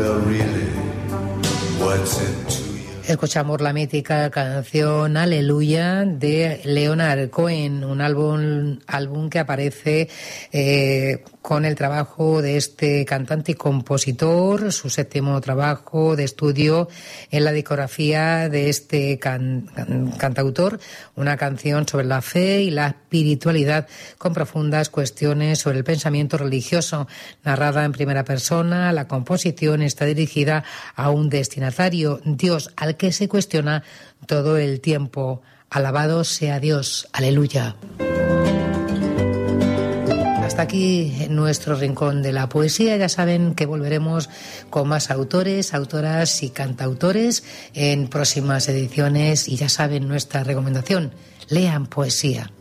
Escuchamos la mítica canción Aleluya de Leonard Cohen, un álbum que aparece con el trabajo de este cantante y compositor, su 7º trabajo de estudio en la discografía de este cantautor, una canción sobre la fe y la espiritualidad con profundas cuestiones sobre el pensamiento religioso, narrada en primera persona. La composición está dirigida a un destinatario, Dios, al que se cuestiona todo el tiempo. Alabado sea Dios. Aleluya. Hasta aquí nuestro rincón de la poesía. Ya saben que volveremos con más autores, autoras y cantautores en próximas ediciones. Y ya saben nuestra recomendación: lean poesía.